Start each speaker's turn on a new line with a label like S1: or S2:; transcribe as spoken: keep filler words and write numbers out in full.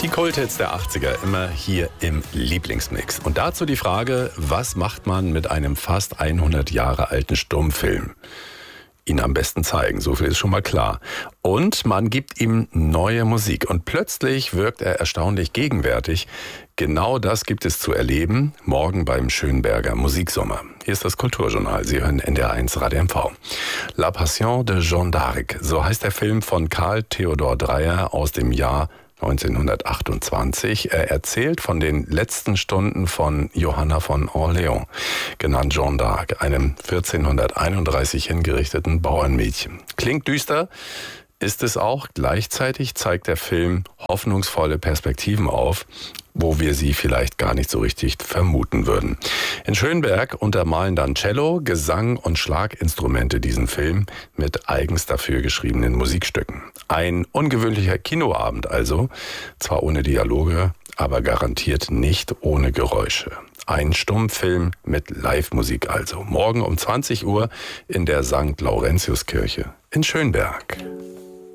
S1: Die Kulthits der achtziger, immer hier im Lieblingsmix. Und dazu die Frage, was macht man mit einem fast hundert Jahre alten Stummfilm? Ihn am besten zeigen, so viel ist schon mal klar. Und man gibt ihm neue Musik und plötzlich wirkt er erstaunlich gegenwärtig. Genau das gibt es zu erleben, morgen beim Schönberger Musiksommer. Hier ist das Kulturjournal, Sie hören N D R eins Radio M V. La Passion de Jeanne d'Arc, so heißt der Film von Karl Theodor Dreyer aus dem Jahr neunzehnhundertachtundzwanzig. Er erzählt von den letzten Stunden von Johanna von Orléans, genannt Jeanne d'Arc, einem vierzehnhunderteinunddreißig hingerichteten Bauernmädchen. Klingt düster, ist es auch. Gleichzeitig zeigt der Film hoffnungsvolle Perspektiven auf, wo wir sie vielleicht gar nicht so richtig vermuten würden. In Schönberg untermalen dann Cello, Gesang und Schlaginstrumente diesen Film mit eigens dafür geschriebenen Musikstücken. Ein ungewöhnlicher Kinoabend also, zwar ohne Dialoge, aber garantiert nicht ohne Geräusche. Ein Stummfilm mit Live-Musik also. Morgen um zwanzig Uhr in der Sankt Laurentiuskirche in Schönberg.